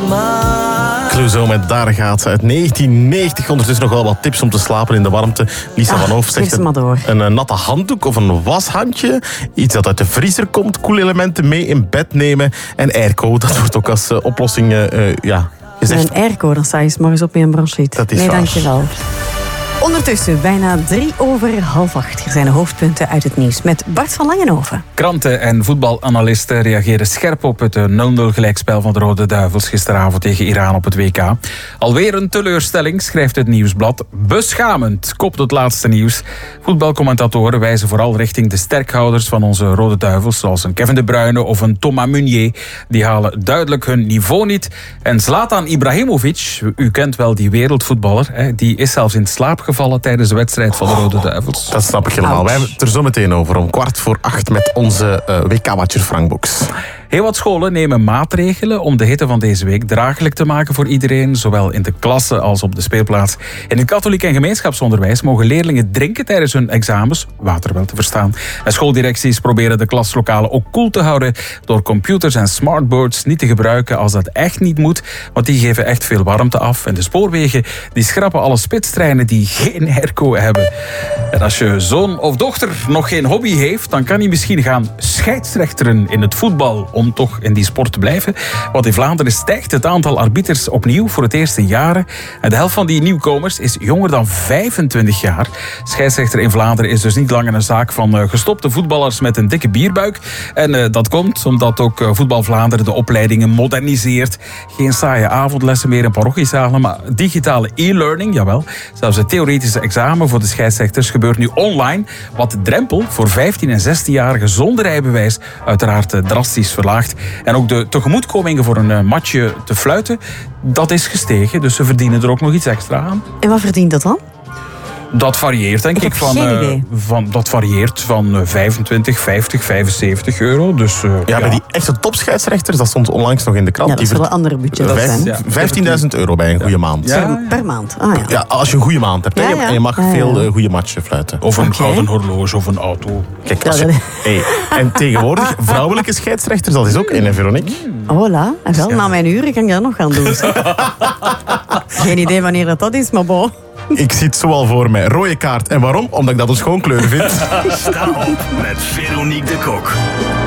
Clouseau met Daar gaat ze uit 1990. Ondertussen nog wel wat tips om te slapen in de warmte. Lisa van Hoof zegt een natte handdoek of een washandje. Iets dat uit de vriezer komt. Koelelementen mee in bed nemen. En airco, dat wordt ook als oplossing gezegd. Een airco, dan sta je 's morgens op in een bronchiet. Dat is nee, waar. dankjewel. Ondertussen, bijna 7:03. Hier zijn de hoofdpunten uit het nieuws met Bart van Langenhoven. Kranten en voetbalanalisten reageren scherp op het 0-0 gelijkspel van de Rode Duivels gisteravond tegen Iran op het WK. Alweer een teleurstelling, schrijft het Nieuwsblad. Beschamend, kopt het laatste nieuws. Voetbalcommentatoren wijzen vooral richting de sterkhouders van onze Rode Duivels, zoals een Kevin De Bruyne of een Thomas Meunier. Die halen duidelijk hun niveau niet. En Zlatan Ibrahimovic, u kent wel die wereldvoetballer, die is zelfs in slaap gevallen tijdens de wedstrijd van de Rode Duivels. Dat snap ik helemaal. Wij hebben het er zo meteen over om 7:15 met onze WK-watcher Frank Boeks. Heel wat scholen nemen maatregelen om de hitte van deze week draaglijk te maken voor iedereen, zowel in de klasse als op de speelplaats. In het katholiek en gemeenschapsonderwijs mogen leerlingen drinken tijdens hun examens, water wel te verstaan. En schooldirecties proberen de klaslokalen ook koel te houden door computers en smartboards niet te gebruiken als dat echt niet moet, want die geven echt veel warmte af. En de spoorwegen die schrappen alle spitstreinen die geen airco hebben. En als je zoon of dochter nog geen hobby heeft, dan kan hij misschien gaan scheidsrechteren in het voetbal, om toch in die sport te blijven. Want in Vlaanderen stijgt het aantal arbiters opnieuw voor het eerst in jaren. En de helft van die nieuwkomers is jonger dan 25 jaar. Scheidsrechter in Vlaanderen is dus niet langer een zaak van gestopte voetballers met een dikke bierbuik. En dat komt omdat ook Voetbal Vlaanderen de opleidingen moderniseert. Geen saaie avondlessen meer in parochiezalen, maar digitale e-learning, jawel. Zelfs het theoretische examen voor de scheidsrechters gebeurt nu online, wat de drempel voor 15- en 16-jarigen zonder rijbewijs uiteraard drastisch verlaagt. En ook de tegemoetkomingen voor een matje te fluiten, dat is gestegen. Dus ze verdienen er ook nog iets extra aan. En wat verdient dat dan? Dat varieert, denk ik. Dat varieert van 25, 50, 75 euro. Dus, bij die echte topscheidsrechters, dat stond onlangs nog in de krant. Ja, dat zullen andere budgetten zijn. Ja. 15.000 euro bij een goede maand. Ja. Per maand? Ah, ja. Ja, als je een goede maand hebt. En je mag veel goede matchen fluiten. Of een gouden horloge of een auto. Kijk, en tegenwoordig, vrouwelijke scheidsrechters, dat is ook in, Veronique. Voilà. En wel, na mijn uren kan ik dat nog gaan doen. Geen idee wanneer dat is, maar bon. Ik zie het zo al voor mij. Rode kaart. En waarom? Omdat ik dat een schoonkleur vind. Sta op met Veronique de Kok.